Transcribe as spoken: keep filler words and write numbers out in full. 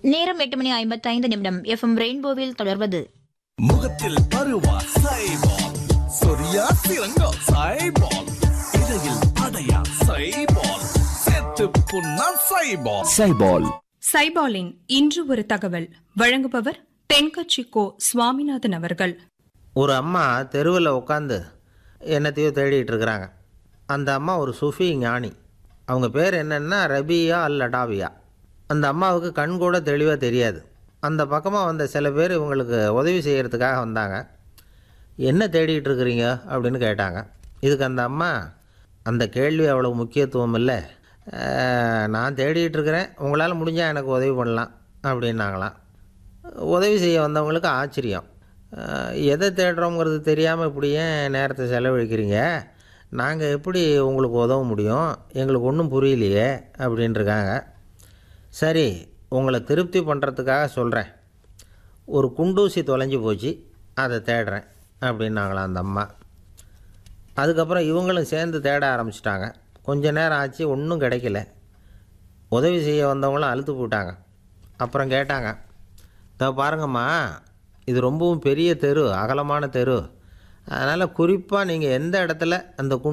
நேரம் எட்டு மணி ஐம்பத்தி ஐந்து நிமிடம். எஃப்எம் ரெயின்போவில் தொடர்வது முகத்தில் பருவா சைபால், சொரியா சிறங்கா சைபால், இடையில் அடையா சைபால், செத்து புண்ணா சைபால். சைபால் சைபாலின் இன்று ஒரு தகவல் வழங்குபவர் தென்கட்சி கோ சுவாமிநாதன் அவர்கள். ஒரு அம்மா தெருவில் உட்காந்து என்னத்தையோ தேடிட்டு இருக்கிறாங்க. அந்த அம்மா ஒரு சுஃபி ஞானி. அவங்க பேர் என்னென்னா ரபியா அல் லடாவியா. அந்த அம்மாவுக்கு கண் கூட தெளிவாக தெரியாது. அந்த பக்கமாக வந்த சில பேர் இவங்களுக்கு உதவி செய்கிறதுக்காக வந்தாங்க. என்ன தேடிட்டு இருக்கிறீங்க அப்படின்னு கேட்டாங்க. இதுக்கு அந்த அம்மா, அந்த கேள்வி அவ்வளோ முக்கியத்துவம் இல்லை, நான் தேடிட்டு இருக்கிறேன், உங்களால் முடிஞ்சால் எனக்கு உதவி பண்ணலாம் அப்படின்னாங்களாம். உதவி செய்ய வந்தவங்களுக்கு ஆச்சரியம். எதை தேடுறோங்கிறது தெரியாமல் இப்படி ஏன் நேரத்தை செலவழிக்கிறீங்க, நாங்கள் எப்படி உங்களுக்கு உதவ முடியும், எங்களுக்கு ஒன்றும் புரியலையே அப்படின்ட்டுருக்காங்க. சரி, உங்களை திருப்தி பண்ணுறதுக்காக சொல்கிறேன், ஒரு குண்டூசி தொலைஞ்சி போச்சு, அதை தேடுறேன் அப்படின்னாங்களாம் அந்த அம்மா. அதுக்கப்புறம் இவங்களும் சேர்ந்து தேட ஆரம்பிச்சிட்டாங்க. கொஞ்ச நேரம் ஆச்சு, ஒன்றும் கிடைக்கல. உதவி செய்ய வந்தவங்களும் அழுத்து போட்டாங்க. அப்புறம் கேட்டாங்க, இதை பாருங்கம்மா, இது ரொம்பவும் பெரிய தெரு, அகலமான தெரு, அதனால் குறிப்பாக நீங்கள் எந்த இடத்துல அந்த